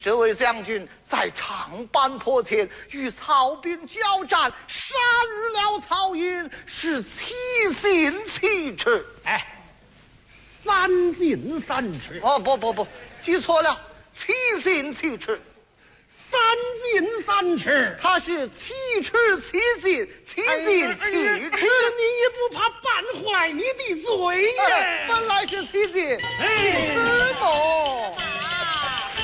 这位将军在长坂坡前与曹兵交战，杀入了曹营，是七进七尺。 哎，3进3尺。 哦，不，记错了，7进7尺。 3进3尺， 他是7尺7进，7进7尺。 你也不怕绊坏你的嘴呀？ 本来是7进7尺么？